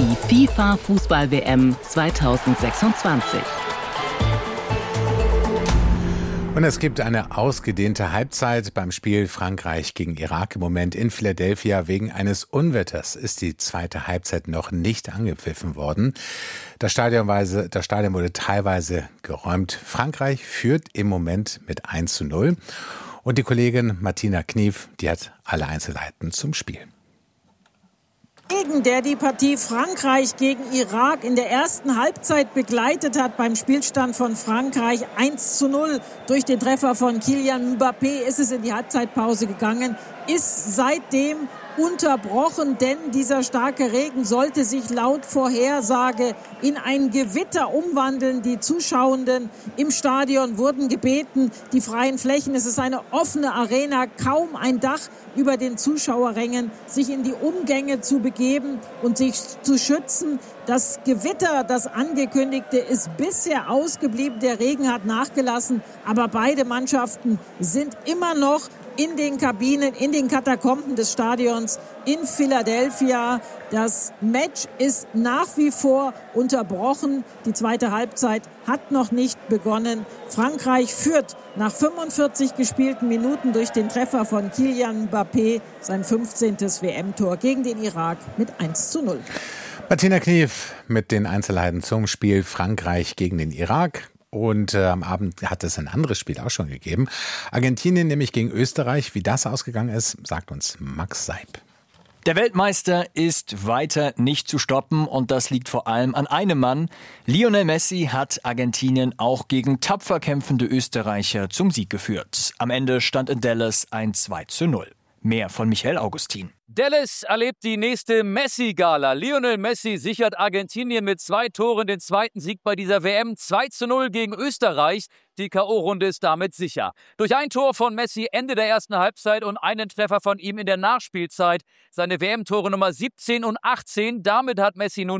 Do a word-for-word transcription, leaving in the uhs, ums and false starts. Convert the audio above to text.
die FIFA-Fußball-W M zweitausendsechsundzwanzig. Und es gibt eine ausgedehnte Halbzeit beim Spiel Frankreich gegen Irak. Im Moment in Philadelphia wegen eines Unwetters ist die zweite Halbzeit noch nicht angepfiffen worden. Das Stadion, das Stadion wurde teilweise geräumt. Frankreich führt im Moment mit eins zu null. Und die Kollegin Martina Knief, die hat alle Einzelheiten zum Spiel. Der die Partie Frankreich gegen Irak in der ersten Halbzeit begleitet hat beim Spielstand von Frankreich eins zu null. Durch den Treffer von Kylian Mbappé ist es in die Halbzeitpause gegangen, ist seitdem unterbrochen, denn dieser starke Regen sollte sich laut Vorhersage in ein Gewitter umwandeln. Die Zuschauenden im Stadion wurden gebeten, die freien Flächen, es ist eine offene Arena, kaum ein Dach über den Zuschauerrängen, sich in die Umgänge zu begeben und sich zu schützen. Das Gewitter, das angekündigte, ist bisher ausgeblieben. Der Regen hat nachgelassen, aber beide Mannschaften sind immer noch in den Kabinen, in den Katakomben des Stadions in Philadelphia. Das Match ist nach wie vor unterbrochen. Die zweite Halbzeit hat noch nicht begonnen. Frankreich führt nach fünfundvierzig gespielten Minuten durch den Treffer von Kylian Mbappé sein fünfzehntes W M-Tor gegen den Irak mit eins zu null. Martina Knief mit den Einzelheiten zum Spiel Frankreich gegen den Irak. Und äh, am Abend hat es ein anderes Spiel auch schon gegeben. Argentinien nämlich gegen Österreich. Wie das ausgegangen ist, sagt uns Max Seib. Der Weltmeister ist weiter nicht zu stoppen und das liegt vor allem an einem Mann. Lionel Messi hat Argentinien auch gegen tapfer kämpfende Österreicher zum Sieg geführt. Am Ende stand in Dallas ein zwei zu null. Mehr von Michael Augustin. Dallas erlebt die nächste Messi-Gala. Lionel Messi sichert Argentinien mit zwei Toren den zweiten Sieg bei dieser W M. zwei zu null gegen Österreich. Die K O-Runde ist damit sicher. Durch ein Tor von Messi Ende der ersten Halbzeit und einen Treffer von ihm in der Nachspielzeit. Seine W M-Tore Nummer siebzehn und achtzehn. Damit hat Messi nun